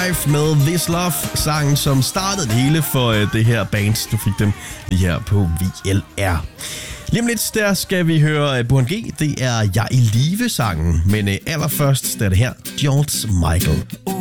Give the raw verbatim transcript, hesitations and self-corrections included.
med This Love, sangen som startede det hele for uh, det her band. Du fik dem lige her på V L R. Lige om lidt, der skal vi høre uh, Burhan G. Det er Jeg i live-sangen, men uh, allerførst er det her George Michael.